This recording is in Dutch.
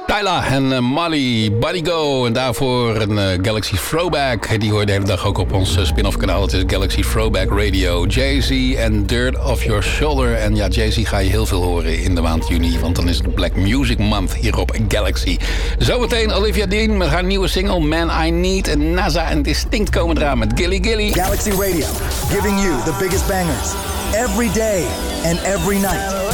Tyla en Molly, Buddy Go. En daarvoor een Galaxy Throwback. Die hoor je de hele dag ook op ons spin-off kanaal. Het is Galaxy Throwback Radio. Jay-Z en Dirt Off Your Shoulder. En ja, Jay-Z ga je heel veel horen in de maand juni. Want dan is het Black Music Month hier op Galaxy. Zometeen Olivia Dean met haar nieuwe single Man I Need. En NASA en Distinct komen eraan met Gilly Gilly. Galaxy Radio, giving you the biggest bangers. Every day and every night.